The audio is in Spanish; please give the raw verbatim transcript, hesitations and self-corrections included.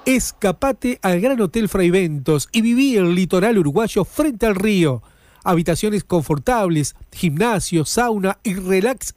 Escapate al Gran Hotel Fraiventos y viví el litoral uruguayo frente al río. Habitaciones confortables, gimnasio, sauna y relax